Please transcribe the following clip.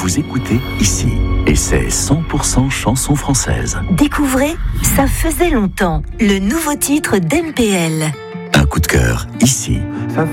vous écoutez ici. Et c'est 100% chansons françaises. Découvrez Ça faisait longtemps, le nouveau titre d'MPL. Un coup de cœur ici.